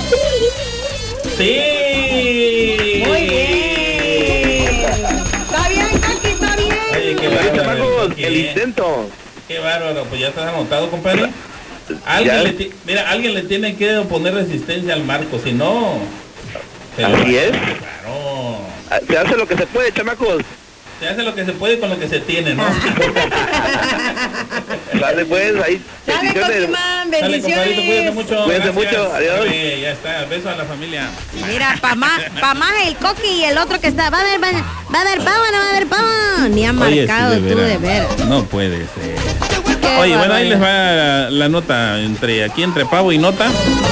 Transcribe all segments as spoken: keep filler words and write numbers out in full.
Sí. Muy bien. Está bien, Coqui, está bien. Oye, qué Oye, bárbaro. chamacos, Coqui, el ¿eh? intento. Qué bárbaro, pues ya estás anotado, compadre. Alguien Ya. le ti- mira, alguien le tiene que poner resistencia al marco, si no. se lo Así va- es. Claro. Ah, se hace lo que se puede, chamacos. Se hace lo que se puede con lo que se tiene, ¿no? Dale pues, ahí. Dale, bendiciones. Coquimán, Dale, compadrito, cuídate bendiciones. mucho. Cuídate gracias. mucho, adiós. Dale, ya está, beso a la familia. Mira, pa' más, pa' más el Coqui y el otro que está. ¿Va a haber, va, va a haber pavo o no va a haber pavo? Ni han Oye, sí, marcado de tú, veras. de veras. No puede ser. Qué Oye, bueno, ahí barbaridad. les va la nota entre aquí entre pavo y nota.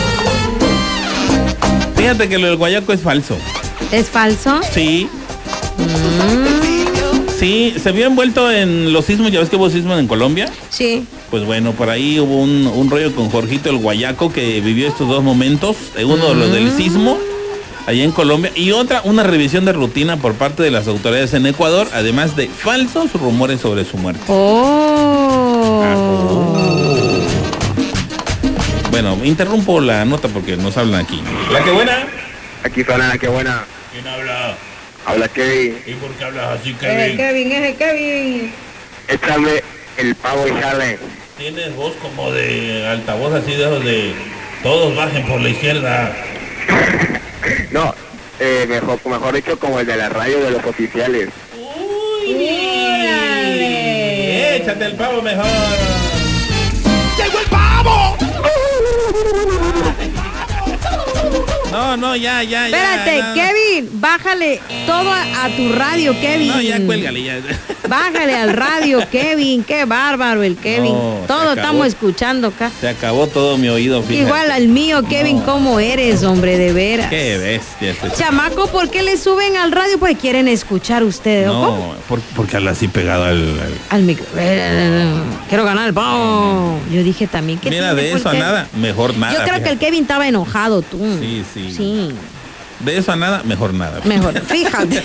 Fíjate que lo del guayaco es falso. ¿Es falso? Sí, Mm, sí, se vio envuelto en los sismos, ya ves que hubo sismos en Colombia. sí. Pues bueno, por ahí hubo un, un rollo con Jorgito el guayaco que vivió estos dos momentos, eh, uno de los del sismo allá en Colombia y otra, una revisión de rutina por parte de las autoridades en Ecuador, además de falsos rumores sobre su muerte. Oh. Ah, oh. Bueno, interrumpo la nota porque nos hablan aquí. La que buena. Aquí Fernanda, qué buena. ¿Quién habla? Habla Kevin. ¿Y por qué hablas así, Eh, Kevin, es Kevin. Échame el pavo y jale. Tienes voz como de altavoz así de esos de todos bajen por la izquierda. No, eh, mejor, mejor dicho como el de la radio de los oficiales. Uy, ¡Órale! échate el pavo mejor. ¡Llegó el pavo! No, no, ya, ya, ya. Espérate, no, no. Kevin, bájale todo a, a tu radio, Kevin. No, ya cuélgale, ya. Bájale al radio, Kevin. Qué bárbaro el Kevin. No, se todo acabó. estamos escuchando acá. Se acabó todo mi oído, fíjate. Igual al mío, Kevin, No. ¿cómo eres, hombre, de veras? Qué bestia este chico. Chamaco, ¿por qué le suben al radio? Pues quieren escuchar ustedes, ¿o cómo? No, por- porque habla así pegado al... al- Al micro. Eh, Quiero ganar el pavo. Yo dije también que Mira, de eso a nada, mejor nada. Yo creo que el fíjate. Kevin estaba enojado, tú. Sí, sí. Sí, De eso a nada, mejor nada. mejor. Fíjate.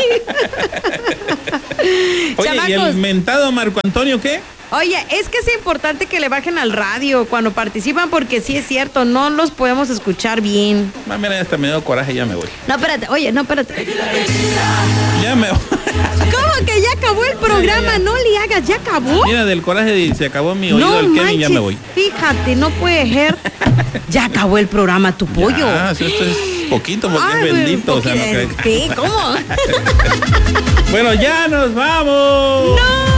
Oye, ¿y Chamacos. el mentado Marco Antonio qué? Oye, es que es importante que le bajen al radio cuando participan porque sí es cierto, no los podemos escuchar bien. Ah, mira, ya hasta me dio coraje, ya me voy. No, espérate, oye, no, espérate. Ya me voy. ¿Cómo que ya acabó el programa? No le hagas, ¿ya acabó? Mira, del coraje de- se acabó mi oído, No el Kevin, manches, ya me voy. fíjate, no puede ser. Ya acabó el programa, tu pollo. Ah, esto es poquito porque Ay, es bendito. O sea, no porque- creo que- ¿Qué? ¿Cómo? Bueno, ya nos vamos. ¡No!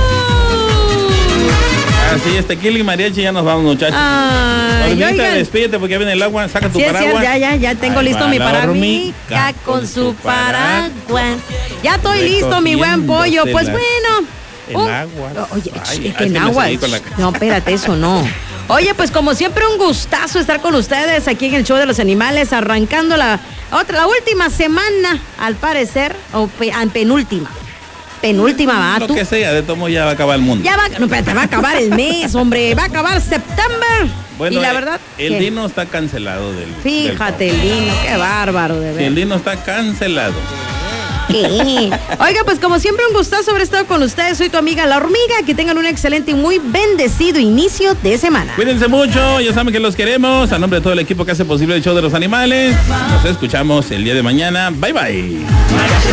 Así es, Tequila y Mariachi, ya nos vamos, muchachos. Ay, Hormiguita, oigan. despídete porque ya viene el agua, saca tu Sí, es paraguas. cierto, ya, ya, ya tengo Ahí listo va mi la paraguas hormiga con su paraguas. Ya estoy listo, mi buen pollo. Pues Recogiéndose bueno. en aguas. Oye, Ay, ch- es que en que me aguas. seguí con la- No, espérate, eso no. Oye, pues como siempre un gustazo estar con ustedes aquí en el Show de los Animales, arrancando la otra, la última semana, al parecer, o pe- ah, penúltima. Penúltima, va Lo tú. que sea, de tomo ya va a acabar el mundo. Ya va, no, espérate, va a acabar el mes, hombre, va a acabar septiembre. Bueno, y la eh, verdad, el ¿qué? Dino está cancelado del. Fíjate, del el Dino, qué bárbaro, de Sí, verdad. el Dino está cancelado. ¿Qué? Oiga, pues como siempre un gustazo haber estado con ustedes. Soy tu amiga La Hormiga. Que tengan un excelente y muy bendecido inicio de semana. Cuídense mucho, ya saben que los queremos. A nombre de todo el equipo que hace posible el Show de los Animales. Nos escuchamos el día de mañana. Bye bye.